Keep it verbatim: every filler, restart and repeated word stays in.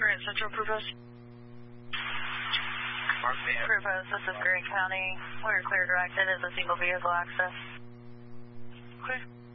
Grand Central, Provost. Provost, this is Grant County. We're clear directed as a single vehicle access. Okay.